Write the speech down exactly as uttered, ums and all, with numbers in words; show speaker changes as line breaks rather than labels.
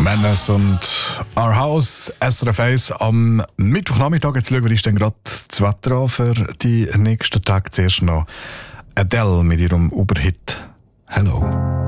Manners und Our House, S R F eins am Mittwochnachmittag. Jetzt schauen wir uns dann gerade das Wetter an für die nächsten Tage. Zuerst noch Adele mit ihrem Uberhit «Hello».